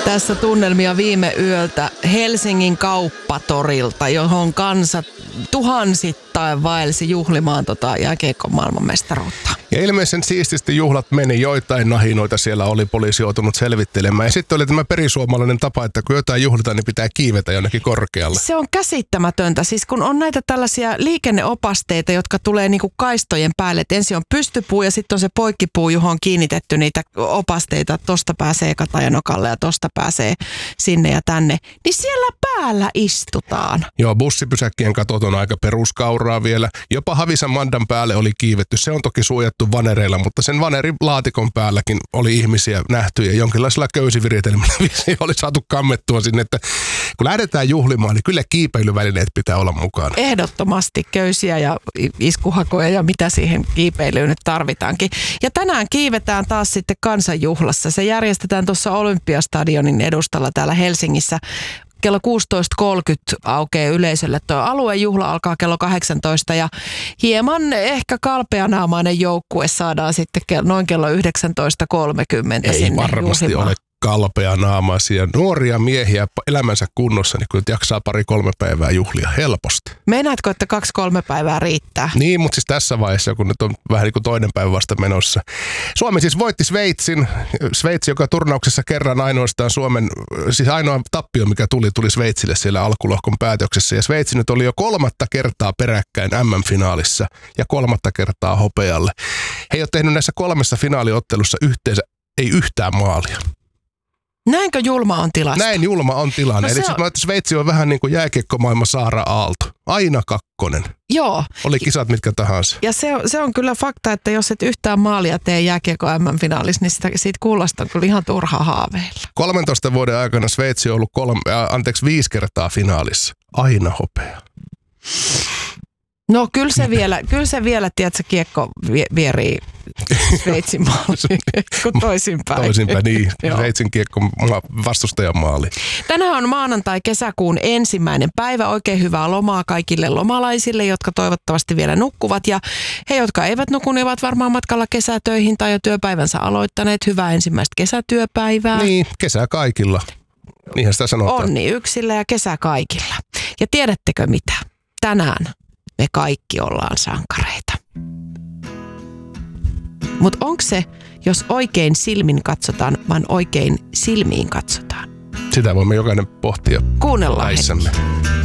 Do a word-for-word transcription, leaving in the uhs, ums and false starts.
Tässä tunnelmia viime yöltä Helsingin kauppatorilta, johon kansa tuhansittain vaelsi juhlimaan tota jääkiekon maailmanmestaruutta. Ja ilmeisen siististi juhlat meni, joitain nahinoita siellä oli poliisi joutunut selvittelemään. Ja sitten oli tämä perisuomalainen tapa, että kun jotain juhlitaan, niin pitää kiivetä jonnekin korkealle. Se on käsittämätöntä. Siis kun on näitä tällaisia liikenneopasteita, jotka tulee niinku kaistojen päälle. Et ensin on pystypuu ja sitten on se poikkipuu, johon on kiinnitetty niitä opasteita. Tosta pääsee Katajanokalle ja tosta pääsee sinne ja tänne. Niin siellä päällä istutaan. Joo, bussipysäkkien katot on aika peruskauraa vielä. Jopa Havisan Mandan päälle oli kiivetty. Se on toki suojattu vanereilla, mutta sen vanerin laatikon päälläkin oli ihmisiä nähty ja jonkinlaisella köysiviritelmillä oli saatu kammettua sinne, että kun lähdetään juhlimaan, niin kyllä kiipeilyvälineet pitää olla mukana. Ehdottomasti köysiä ja iskuhakoja ja mitä siihen kiipeilyyn nyt tarvitaankin. Ja tänään kiivetään taas sitten kansanjuhlassa. Se järjestetään tuossa Olympiastadionin edustalla täällä Helsingissä. Kello kuusitoista kolmekymmentä aukeaa yleisölle. Tuo aluejuhla alkaa kello kahdeksantoista ja hieman ehkä kalpeanaamainen joukkue saadaan sitten noin kello yhdeksäntoista kolmekymmentä Ei sinne varmasti juhlimaan. ole kalpeanaamaisia nuoria miehiä elämänsä kunnossa, niin kun jaksaa pari-kolme päivää juhlia helposti. Meinaatko, että kaksi-kolme päivää riittää? Niin, mutta siis tässä vaiheessa, kun nyt on vähän niin kuin toinen päivä vasta menossa. Suomi siis voitti Sveitsin. Sveitsi, joka turnauksessa kerran ainoastaan Suomen, siis ainoa tappio, mikä tuli, tuli Sveitsille siellä alkulohkon päätöksessä. Ja Sveitsi nyt oli jo kolmatta kertaa peräkkäin äm äm-finaalissa ja kolmatta kertaa hopealle. He ei ole tehnyt näissä kolmessa finaaliottelussa yhteensä, ei yhtään maalia. Näinkö julma on tilasta? Näin julma on tilanne. No Eli on... siis mä että Sveitsi on vähän niin kuin jääkiekkomaailman Saara Aalto. Aina kakkonen. Joo. Oli kisat mitkä tahansa. Ja se on, se on kyllä fakta, että jos et yhtään maalia tee jääkiekko äm äm-finaalissa, niin sitä, siitä kuulosta on kyllä ihan turha haaveilla. kolmentoista vuoden aikana Sveitsi on ollut kolme, äh, anteeksi, viisi kertaa finaalissa. Aina hopea. No kyllä se vielä, kyllä se vielä, tiedätkö, kiekko vierii Sveitsin maaliin, kun toisinpäin. Toisinpäin, niin. Sveitsin kiekko vastustajan maali. Tänään on maanantai kesäkuun ensimmäinen päivä. Oikein hyvää lomaa kaikille lomalaisille, jotka toivottavasti vielä nukkuvat. Ja he, jotka eivät nuku, niin ovat varmaan matkalla kesätöihin tai jo työpäivänsä aloittaneet. Hyvää ensimmäistä kesätyöpäivää. Niin, kesä kaikilla. Niinhän sitä sanotaan. Onni yksillä ja kesä kaikilla. Ja tiedättekö mitä? Tänään me kaikki ollaan sankareita. Mutta onko se, jos oikein silmin katsotaan, vaan oikein silmiin katsotaan? Sitä voimme jokainen pohtia. Kuunnellaan hetki.